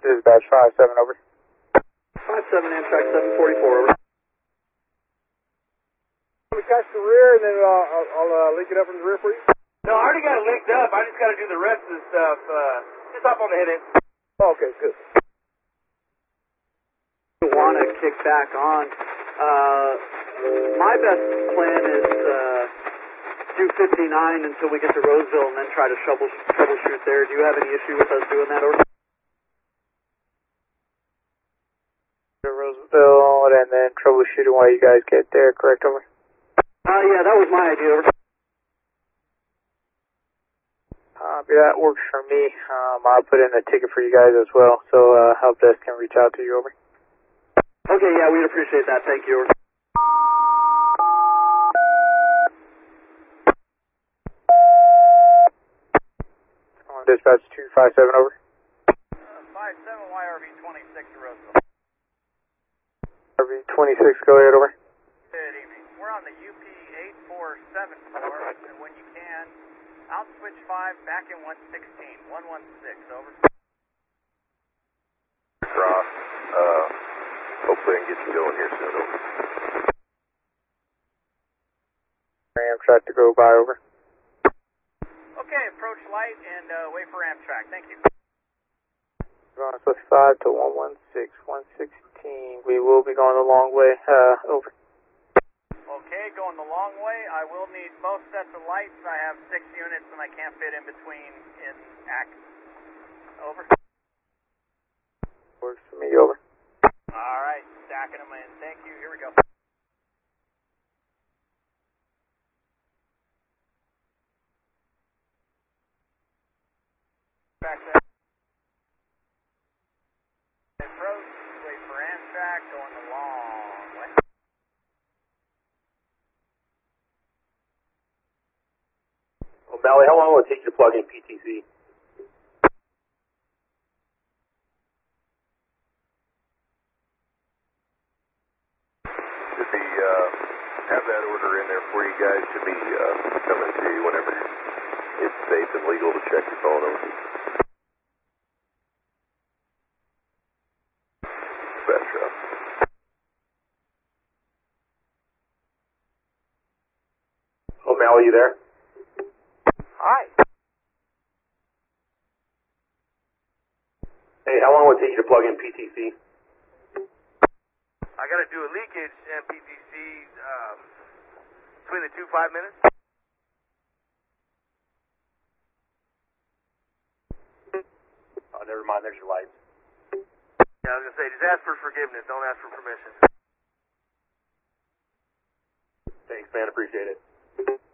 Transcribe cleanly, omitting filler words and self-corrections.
Dispatch 5-7, over. 5-7, Amtrak 744, over. We catch the rear, and then I'll link it up from the rear for you. No, I already got it linked up. I just got to do the rest of the stuff. Just hop on the head end. Oh, okay, good. Want to kick back on. My best plan is do 59 until we get to Roseville and then try to troubleshoot there. Do you have any issue with us doing that, over? To Roseville and then troubleshooting while you guys get there, correct, over? Yeah, that was my idea, over. Yeah, that works for me. I'll put in a ticket for you guys as well, so help desk can reach out to you, over. Okay, yeah, we'd appreciate that. Thank you, over. Dispatch 257, over. 5-7 YRV 26 to Roseville. RV-26, go ahead, over. Good evening. We're on the UP 8474, and when you can, out switch 5, back in 116, 116, over. Cross, hopefully I can get you going here soon, over. Amtrak to go by, over. Okay, approach light and wait for Amtrak. Thank you. Going to 5 to 116, 116. We will be going the long way, over. Okay, going the long way. I will need both sets of lights. I have 6 units and I can't fit in between in act. Over. Works for me, over. All right, stacking them in. Thank you. Here we go. Back there. Approach, wait for Amtrak, going the long way. O'Malley, how long will it take you to plug in PTC? Should be, have that order in there for you guys. Should be coming to you whenever it's safe and legal to check your phone over. Dispatch up. O'Malley, you there? Hi. Hey, how long will it take you to plug in PTC? I got to do a leakage and PTC between the 5 minutes. Oh, never mind, there's your lights. Yeah, I was going to say, just ask for forgiveness. Don't ask for permission. Thanks, man, appreciate it.